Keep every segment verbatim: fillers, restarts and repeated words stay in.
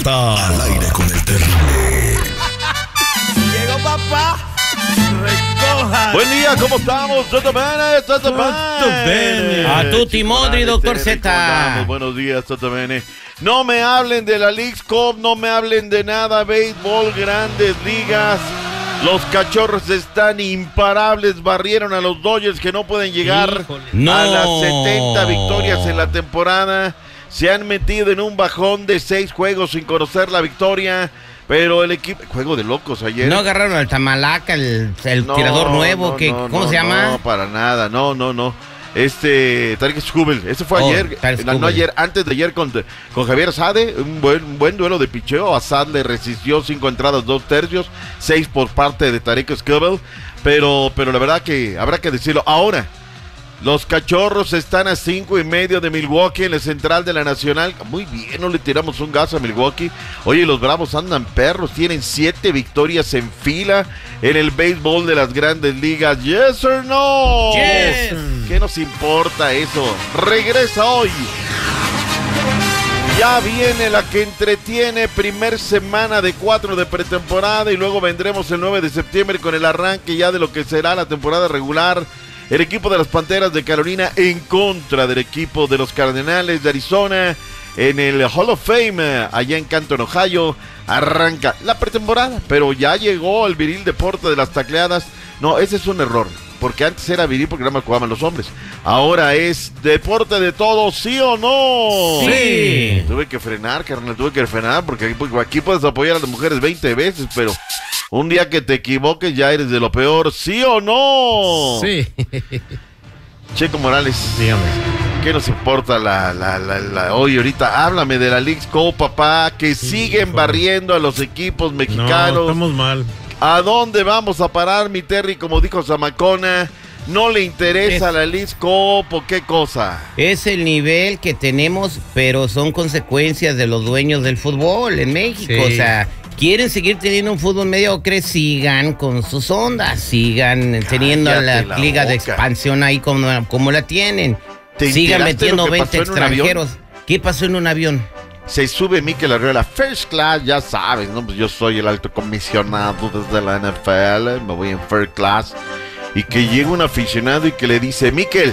está al aire con el terrible. Llegó papá. Recoja. Buen día, ¿cómo estamos? ¿Todo bene? ¿Todo bene? A tutti modri, doctor Z. Buenos días, todo bene. No me hablen de la Leagues Cup, no me hablen de nada, béisbol, grandes ligas. Los Cachorros están imparables, barrieron a los Dodgers que no pueden llegar no. a las setenta victorias en la temporada. Se han metido en un bajón de seis juegos sin conocer la victoria. Pero el equipo, juego de locos ayer. No agarraron al Tamalaca, el, el no, tirador nuevo, no, que, no, ¿cómo no, se llama? No, para nada, no, no, no. Este, Tarik Skubal, ese fue oh, ayer, no, no ayer, antes de ayer con, con Javier Sade, un buen, un buen duelo de picheo. Assad le resistió cinco entradas, dos tercios, seis por parte de Tarik Skubal, pero, pero la verdad que habrá que decirlo. Ahora, los Cachorros están a cinco y medio de Milwaukee en la central de la Nacional. Muy bien, no le tiramos un gas a Milwaukee. Oye, los Bravos andan perros, tienen siete victorias en fila en el béisbol de las grandes ligas. ¿Yes or no? Yes. ¿Qué nos importa eso? Regresa hoy. Ya viene la que entretiene, primer semana de cuatro de pretemporada, y luego vendremos el nueve de septiembre con el arranque ya de lo que será la temporada regular. El equipo de las Panteras de Carolina en contra del equipo de los Cardenales de Arizona en el Hall of Fame allá en Canton, Ohio. Arranca la pretemporada, pero ya llegó el viril deporte de las tacleadas. No, ese es un error, porque antes era viril porque nada más jugaban los hombres. Ahora es deporte de todos, ¿sí o no? Sí. Tuve que frenar, carnal, tuve que frenar porque aquí, aquí puedes apoyar a las mujeres veinte veces, pero un día que te equivoques ya eres de lo peor, ¿sí o no? Sí. Checo Morales, Dígame. ¿qué nos importa la, la, la, la hoy ahorita? Háblame de la Leagues Cup, papá, que sí, siguen hijo. barriendo a los equipos mexicanos. No, estamos mal. ¿A dónde vamos a parar, mi Terry? Como dijo Zamacona, ¿no le interesa es, la Leagues Cup o qué cosa? Es el nivel que tenemos, pero son consecuencias de los dueños del fútbol en México, sí. O sea, quieren seguir teniendo un fútbol mediocre, sigan con sus ondas, sigan Cállate teniendo la, la liga boca. de expansión ahí como, como la tienen, sigan metiendo veinte extranjeros. ¿Qué pasó en un avión? Se sube Mikel Arriola, First Class, ya sabes, ¿no? Pues yo soy el alto comisionado desde la N F L, me voy en First Class, y que llega un aficionado y que le dice, Mikel,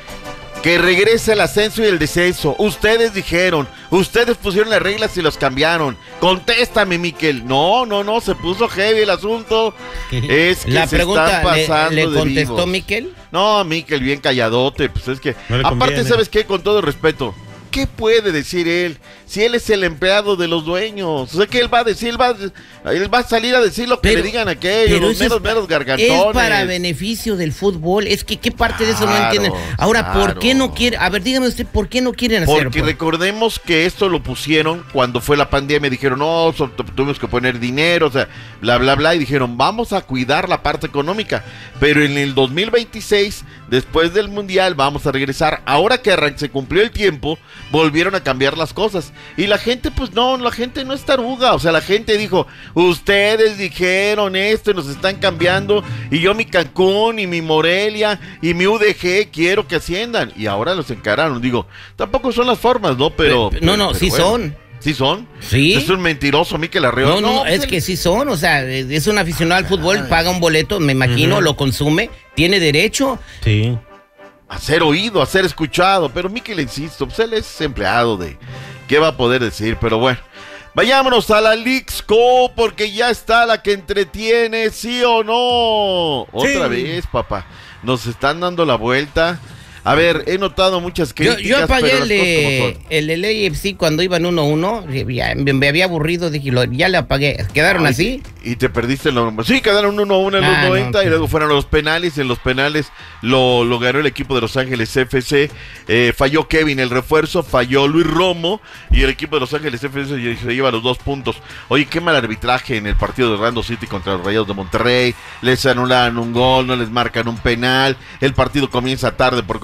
que regrese el ascenso y el descenso. Ustedes dijeron, ustedes pusieron las reglas y los cambiaron. Contéstame, Mikel. No, no, no, se puso heavy el asunto. Es que la se pregunta, están pasando ¿le, le de contestó vivos. Mikel? No, Mikel, bien calladote. Pues es que, no aparte, conviene. ¿sabes qué? Con todo respeto, ¿qué puede decir él? Si él es el empleado de los dueños. O sea, que él va a decir, él va, él va a salir a decir lo que pero, le digan a aquellos, los meros, meros gargantones. Es para beneficio del fútbol. Es que, ¿qué parte de eso claro, no entienden? Ahora, claro. ¿por qué no quieren? A ver, dígame usted, ¿por qué no quieren hacerlo? Porque recordemos que esto lo pusieron cuando fue la pandemia. Dijeron, no, so, tuvimos que poner dinero, o sea, bla, bla, bla. Y dijeron, vamos a cuidar la parte económica. Pero en el dos mil veintiséis, después del Mundial, vamos a regresar. Ahora que se cumplió el tiempo, volvieron a cambiar las cosas. Y la gente, pues no, la gente no es taruga. O sea, la gente dijo, ustedes dijeron esto y nos están cambiando. Y yo mi Cancún y mi Morelia y mi U D G quiero que asciendan. Y ahora los encararon. Digo, tampoco son las formas, ¿no? Pero... pero no, no, pero sí bueno. son. ¿Sí son? Sí. Es un mentiroso, Mikel Arriola. No, no, no, es el... que sí son, o sea, es un aficionado al fútbol, paga un boleto, me imagino, uh-huh. lo consume, tiene derecho. Sí. A ser oído, a ser escuchado, pero Mikel, insisto, pues él es empleado de... ¿Qué va a poder decir? Pero bueno, vayámonos a la Leagues Cup, porque ya está la que entretiene, ¿sí o no? Otra sí. vez, papá, nos están dando la vuelta. A ver, he notado muchas críticas. Yo, yo apagué pero el, de, el L A F C cuando iban uno uno, ya, me, me había aburrido, dije, lo, ya le apagué. ¿Quedaron Ay, así? Y te perdiste lo Sí, quedaron uno uno en los ah, noventa no, y luego fueron los penales. En los penales lo, lo ganó el equipo de Los Ángeles F C. Eh, falló Kevin el refuerzo, falló Luis Romo y el equipo de Los Ángeles F C se lleva los dos puntos. Oye, qué mal arbitraje en el partido de Orlando City contra los Rayados de Monterrey. Les anulan un gol, no les marcan un penal. El partido comienza tarde por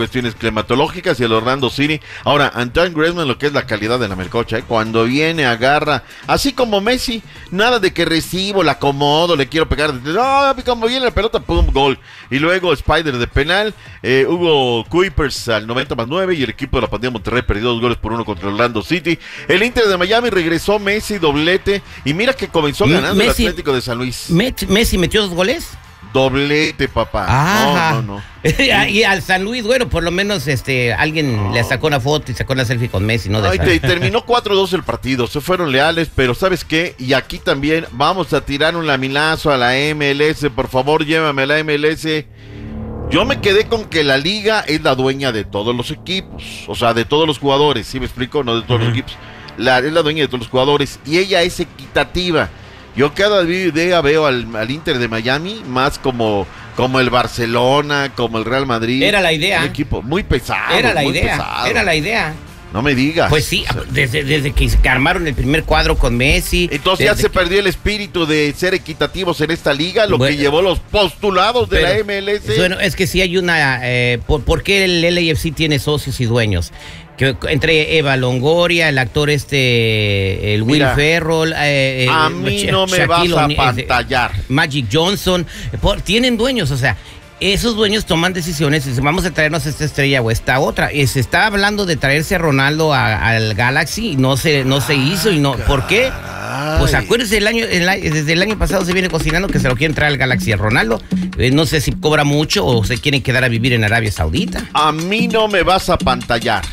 cuestiones climatológicas y el Orlando City. Ahora, Antoine Griezmann, lo que es la calidad de la melcocha, ¿eh? Cuando viene, agarra, así como Messi, nada de que recibo, la acomodo, le quiero pegar, no, como viene la pelota, pum, gol. Y luego Spider de penal, eh, Hugo Kuipers al noventa más nueve y el equipo de la Pandilla Monterrey perdió dos goles por uno contra Orlando City. El Inter de Miami regresó Messi, doblete, y mira que comenzó ganando Messi, el Atlético de San Luis. ¿Messi metió dos goles? Doblete, papá. Ajá. No, no, no. Y al San Luis, bueno, por lo menos este alguien no. le sacó una foto y sacó una selfie con Messi, ¿no? Ay, te, terminó cuatro dos el partido, se fueron leales, pero ¿sabes qué? Y aquí también vamos a tirar un laminazo a la M L S, por favor, llévame a la M L S. Yo me quedé con que la liga es la dueña de todos los equipos, o sea, de todos los jugadores, ¿sí me explico? No de todos uh-huh. los equipos. La, es la dueña de todos los jugadores y ella es equitativa. Yo cada día veo al, al Inter de Miami más como, como el Barcelona, como el Real Madrid. Era la idea. Un equipo muy pesado. Era la muy idea. pesado. Era la idea. No me digas. Pues sí, desde, desde que armaron el primer cuadro con Messi. Entonces ya se que... perdió el espíritu de ser equitativos en esta liga, lo bueno, que llevó los postulados de pero, la M L S. Bueno, es que sí hay una... Eh, por, ¿Por qué el L A F C tiene socios y dueños? Que entre Eva Longoria, el actor este, el Will Mira, Ferrell, eh, a eh, mí no me Shaquille vas a O'Neal, pantallar. Magic Johnson, por, tienen dueños, o sea, esos dueños toman decisiones y dicen, vamos a traernos esta estrella o esta otra. Y se está hablando de traerse a Ronaldo a, al Galaxy y no se, no se hizo. y no ¿Por qué? Pues acuérdense, el año, el, desde el año pasado se viene cocinando que se lo quieren traer al Galaxy a Ronaldo. Eh, no sé si cobra mucho o se quieren quedar a vivir en Arabia Saudita. A mí no me vas a pantallar.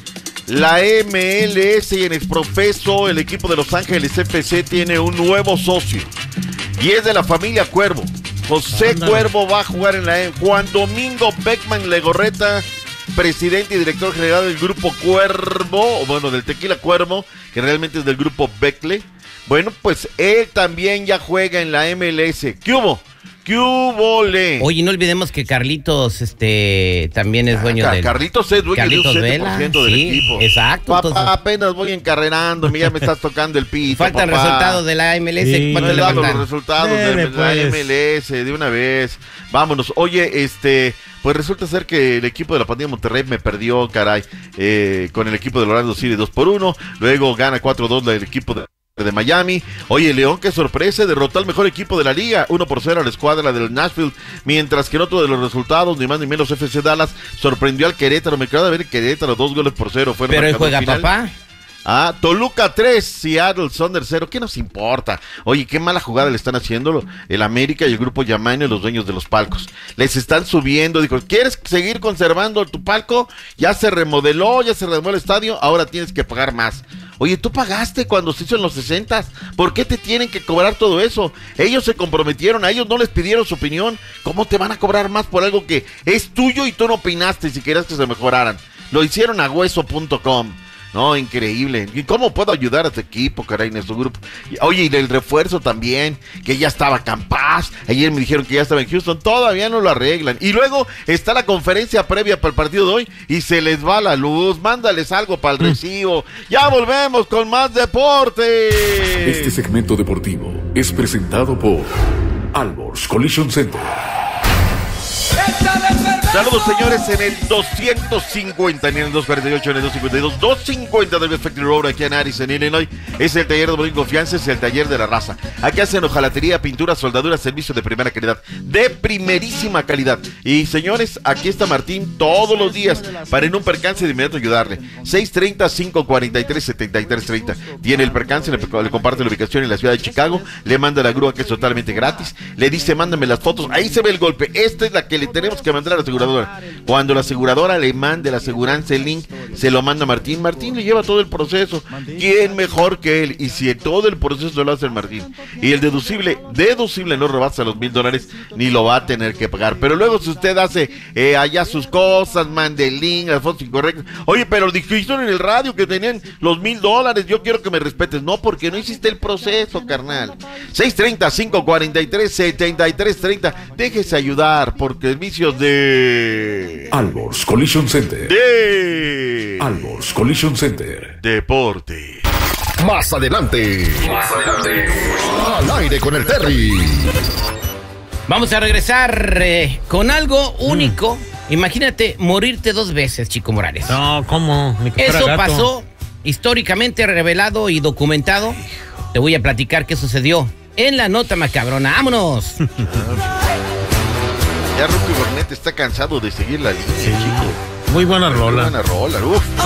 La M L S y en Exprofeso, el equipo de Los Ángeles F C tiene un nuevo socio. Y es de la familia Cuervo. José Ándale. Cuervo va a jugar en la E. Juan Domingo Beckman Legorreta, presidente y director general del grupo Cuervo, o bueno, del Tequila Cuervo, que realmente es del grupo Beckle. Bueno, pues él también ya juega en la M L S. ¿Qué hubo? ¿Qué hubo, le? Oye, no olvidemos que Carlitos este también es dueño ah, del... Carlitos es dueño Carlitos de un siete por ciento del sí, equipo. Exacto. Papá, entonces... apenas voy encarrerando, ya me estás tocando el pito, Faltan papá. resultados de la M L S. Sí, ¿Cuánto no le he dado faltan? los resultados Dele, de la pues. M L S de una vez. Vámonos. Oye, este... Pues resulta ser que el equipo de la Pandilla Monterrey me perdió, caray, eh, con el equipo de Orlando City dos por uno. Luego gana cuatro dos el equipo de... de Miami. Oye, León, qué sorpresa, derrotó al mejor equipo de la liga, uno por cero a la escuadra del Nashville, mientras que en otro de los resultados, ni más ni menos, F C Dallas sorprendió al Querétaro. Me quedó de ver el Querétaro, dos goles por cero. Fue Pero él juega, final. papá. Ah, Toluca tres, Seattle Sonder cero. ¿Qué nos importa? Oye, qué mala jugada le están haciendo el América y el grupo Yamaino, los dueños de los palcos. Les están subiendo. Dijo, ¿quieres seguir conservando tu palco? Ya se remodeló, ya se remodeló el estadio, ahora tienes que pagar más. Oye, tú pagaste cuando se hizo en los sesentas. ¿Por qué te tienen que cobrar todo eso? Ellos se comprometieron, a ellos no les pidieron su opinión. ¿Cómo te van a cobrar más por algo que es tuyo y tú no opinaste si querías que se mejoraran? Lo hicieron a hueso punto com. No, increíble. ¿Y cómo puedo ayudar a tu equipo, caray, en su grupo? Oye, y el refuerzo también, que ya estaba Campas. Ayer me dijeron que ya estaba en Houston. Todavía no lo arreglan. Y luego está la conferencia previa para el partido de hoy y se les va la luz. Mándales algo para el recibo. Ya volvemos con más deporte. Este segmento deportivo es presentado por Alborz Collision Center. Saludos, señores, en el doscientos cincuenta, en el doscientos cuarenta y ocho, en el doscientos cincuenta y dos, doscientos cincuenta del Factory Road aquí en Aris, en Illinois. Es el taller de Bonín Confianza, es el taller de la raza. Aquí hacen hojalatería, pintura, soldadura, servicio de primera calidad, de primerísima calidad. Y señores, aquí está Martín todos los días para en un percance de inmediato ayudarle. seis treinta, cinco cuarenta y tres, setenta y tres treinta. Tiene el percance, le, le comparte la ubicación en la ciudad de Chicago, le manda la grúa que es totalmente gratis, le dice mándame las fotos, ahí se ve el golpe. Esta es la que le tenemos que mandar a la aseguradora. Cuando la aseguradora le mande la aseguranza el link, se lo manda a Martín. Martín le lleva todo el proceso. ¿Quién mejor que él? Y si todo el proceso lo hace el Martín y el deducible, deducible no rebasa los mil dólares, ni lo va a tener que pagar. Pero luego si usted hace eh, allá sus cosas, mande el link, las fotos incorrectas. Oye, pero dijeron en el radio que tenían los mil dólares, yo quiero que me respetes. No, porque no hiciste el proceso, carnal. seis treinta, cinco cuarenta y tres, setenta y tres treinta. Déjese ayudar por servicios de... Alborz Collision Center. De... Alborz Collision Center. Deporte. Más adelante. Más adelante. Al aire con el Terry. Vamos a regresar eh, con algo único. Mm. Imagínate morirte dos veces, Chico Morales. No, ¿cómo? Ni que fuera Eso gato. pasó, históricamente revelado y documentado. Te voy a platicar qué sucedió en la nota macabrona. ¡Vámonos! Ya Rocky Bornet está cansado de seguir la línea, Sí. chico. Muy buena Qué rola. buena rola, uf.